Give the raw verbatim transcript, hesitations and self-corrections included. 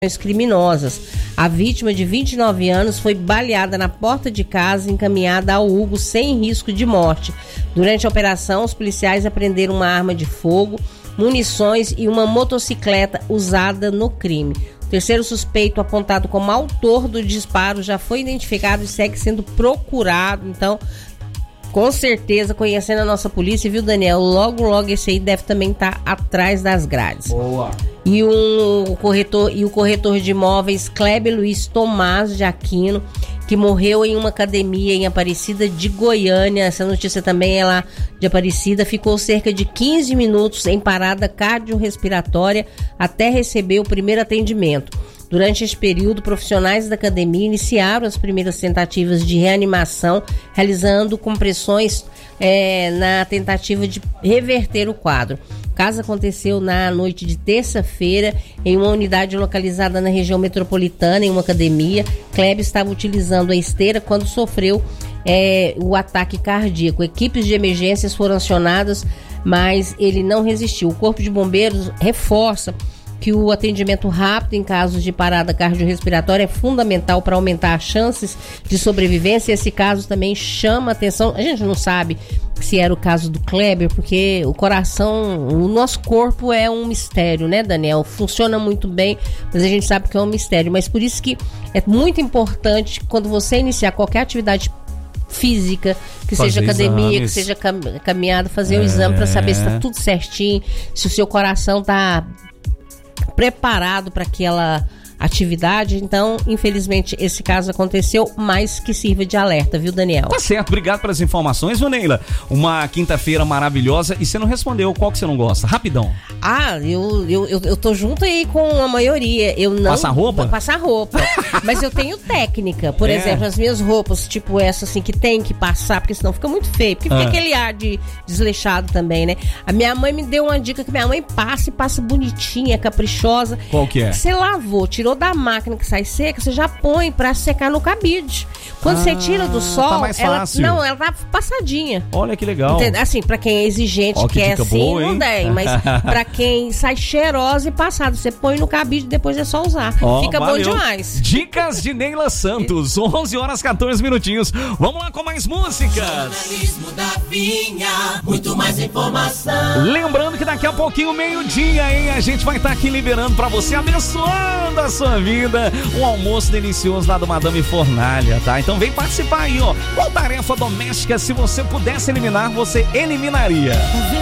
criminosas. A vítima, de vinte e nove anos, foi baleada na porta de casa e encaminhada ao Hugo sem risco de morte. Durante a operação, os policiais apreenderam uma arma de fogo, munições e uma motocicleta usada no crime. O terceiro suspeito, apontado como autor do disparo, já foi identificado e segue sendo procurado. Então, com certeza, conhecendo a nossa polícia, viu, Daniel? Logo, logo esse aí deve também estar atrás das grades. Boa. E, um, o corretor, e o corretor de imóveis Kleber Luiz Tomás de Aquino, que morreu em uma academia em Aparecida de Goiânia. Essa notícia também é lá de Aparecida. Ficou cerca de quinze minutos em parada cardiorrespiratória até receber o primeiro atendimento. Durante este período, profissionais da academia iniciaram as primeiras tentativas de reanimação, realizando compressões é, na tentativa de reverter o quadro. O caso aconteceu na noite de terça-feira em uma unidade localizada na região metropolitana, em uma academia. Kleber estava utilizando a esteira quando sofreu é, o ataque cardíaco. Equipes de emergências foram acionadas, mas ele não resistiu. O Corpo de Bombeiros reforça que o atendimento rápido em casos de parada cardiorrespiratória é fundamental para aumentar as chances de sobrevivência. Esse caso também chama atenção. A gente não sabe se era o caso do Kleber, porque o coração, o nosso corpo é um mistério, né, Daniel? Funciona muito bem, mas a gente sabe que é um mistério. Mas por isso que é muito importante, quando você iniciar qualquer atividade física, que fazer seja academia, exames. Que seja cam- caminhada, fazer é. o exame para saber se está tudo certinho, se o seu coração está preparado para aquela atividade. Então, infelizmente, esse caso aconteceu, mas que sirva de alerta, viu, Daniel? Tá certo, obrigado pelas informações, viu, Neila? Uma quinta-feira maravilhosa. E você não respondeu, qual que você não gosta? Rapidão. Ah, eu, eu, eu, eu tô junto aí com a maioria. Eu não... Passar roupa? Passar roupa. Mas eu tenho técnica. Por é. exemplo, as minhas roupas, tipo essa, assim, que tem que passar, porque senão fica muito feio. Porque fica ah. aquele ar de desleixado também, né? A minha mãe me deu uma dica que minha mãe passa e passa bonitinha, caprichosa. Qual que é? Você lavou, tirou da máquina que sai seca, você já põe pra secar no cabide. Quando ah, você tira do sol, tá mais ela fácil. Não, ela tá passadinha. Olha que legal. Entende? Assim, pra quem é exigente, oh, que quer assim, boa, não tem. Mas pra quem sai cheirosa e passada, você põe no cabide e depois é só usar. Oh, Fica valeu. bom demais. Dicas de Neila Santos, onze horas, quatorze minutinhos. Vamos lá com mais músicas. Jornalismo da Vinha, muito mais informação. Lembrando que daqui a pouquinho, meio-dia, hein? A gente vai estar tá aqui liberando pra você, abençoando a sua vida, um almoço delicioso lá do Madame Fornalha, tá? Então vem participar aí, ó. Qual tarefa doméstica, se você pudesse eliminar, você eliminaria?